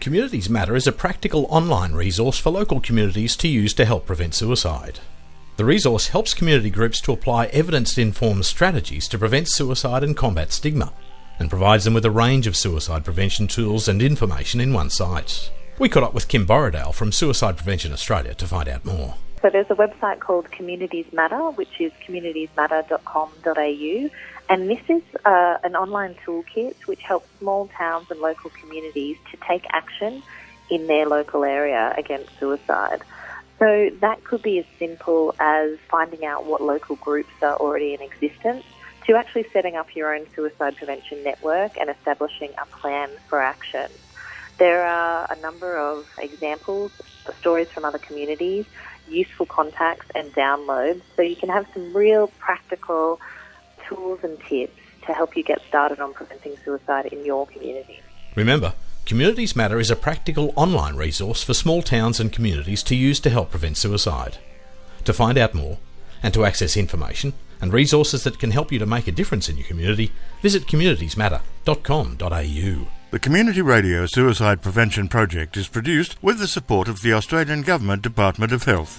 Communities Matter is a practical online resource for local communities to use to help prevent suicide. The resource helps community groups to apply evidence-informed strategies to prevent suicide and combat stigma, and provides them with a range of suicide prevention tools and information in one site. We caught up with Kim Borrowdale from Suicide Prevention Australia to find out more. So there's a website called Communities Matter, which is communitiesmatter.com.au, and this is an online toolkit which helps small towns and local communities to take action in their local area against suicide. So that could be as simple as finding out what local groups are already in existence, to actually setting up your own suicide prevention network and establishing a plan for action. There are a number of examples, stories from other communities, useful contacts and downloads, so you can have some real practical tools and tips to help you get started on preventing suicide in your community. Remember, Communities Matter is a practical online resource for small towns and communities to use to help prevent suicide. To find out more and to access information and resources that can help you to make a difference in your community, visit communitiesmatter.com.au. The Community Radio Suicide Prevention Project is produced with the support of the Australian Government Department of Health.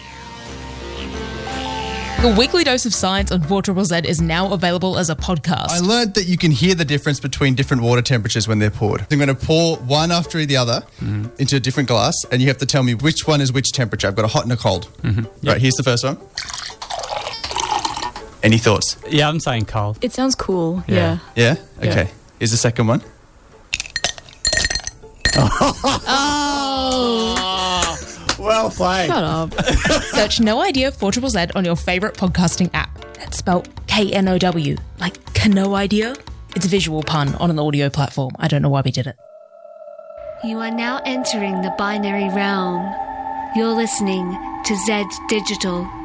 The weekly dose of science on 4ZZZ is now available as a podcast. I learned that you can hear the difference between different water temperatures when they're poured. I'm going to pour one after the other into a different glass, and you have to tell me which one is which temperature. I've got a hot and a cold. Right, here's the first one. Any thoughts? Yeah, I'm saying cold. It sounds cool, yeah. Yeah? Okay. Here's the second one. Well played. Shut up. Search No Idea 4ZZZ on your favourite podcasting app. That's spelled K-N-O-W, like Kano Idea. It's a visual pun on an audio platform. I don't know why we did it. You are now entering the binary realm. You're listening to Z Digital.